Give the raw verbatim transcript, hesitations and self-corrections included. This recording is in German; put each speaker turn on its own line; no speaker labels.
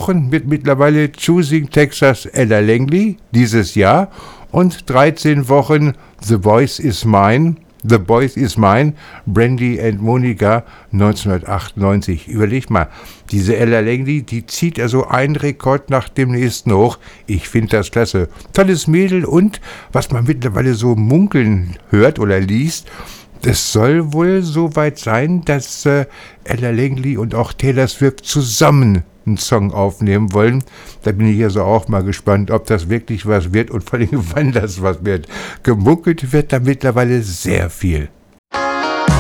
Wochen mit mittlerweile Choosing Texas Ella Langley dieses Jahr und dreizehn Wochen The Voice is Mine, The Voice is Mine, Brandy and Monica neunzehnhundertachtundneunzig. Überleg mal, diese Ella Langley, die zieht ja so einen Rekord nach dem nächsten hoch. Ich finde das klasse. Tolles Mädel und, was man mittlerweile so munkeln hört oder liest, es soll wohl so weit sein, dass äh, Ella Langley und auch Taylor Swift zusammen einen Song aufnehmen wollen. Da bin ich also auch mal gespannt, ob das wirklich was wird und vor allem, wann das was wird. Gemunkelt wird da mittlerweile sehr viel.